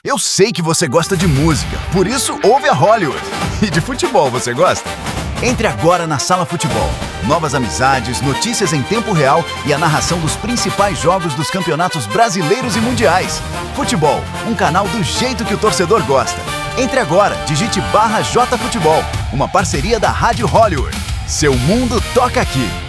Eu sei que você gosta de música, por isso ouve a Hollywood. E de futebol, você gosta? Entre agora na Sala Futebol. Novas amizades, notícias em tempo real e a narração dos principais jogos dos campeonatos brasileiros e mundiais. Futebol, um canal do jeito que o torcedor gosta. Entre agora, digite /JFutebol, uma parceria da Rádio Hollywood. Seu mundo toca aqui.